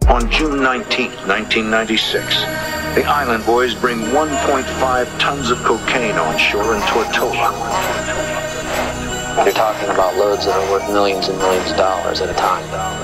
On June 19, 1996, the Island Boys bring 1.5 tons of cocaine on shore in Tortola. You're talking about loads that are worth millions and millions of dollars at a time.